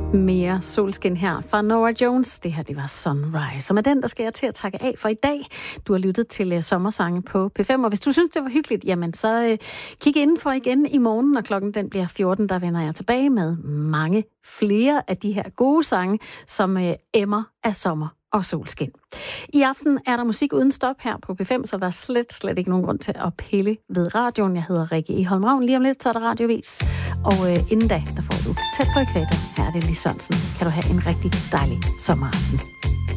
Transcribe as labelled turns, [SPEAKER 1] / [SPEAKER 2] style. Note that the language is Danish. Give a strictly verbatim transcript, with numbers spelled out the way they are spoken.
[SPEAKER 1] Mere solskin her fra Norah Jones. Det her, det var Sunrise. Og med den, der skal jeg til at takke af for i dag. Du har lyttet til uh, Sommersange på P fem, og hvis du synes, det var hyggeligt, jamen så uh, kig indenfor igen i morgen, når klokken den bliver fjorten. Der vender jeg tilbage med mange flere af de her gode sange, som uh, emmer af sommer og solskin. I aften er der musik uden stop her på P fem, så der er slet, slet ikke nogen grund til at pille ved radioen. Jeg hedder Rikke Eholm Ravn. Lige om lidt tager der radiovis. Og øh, inden da, der får du Tæt på ækvator. Her er det Lis Sørensen. Kan du have en rigtig dejlig sommeraften.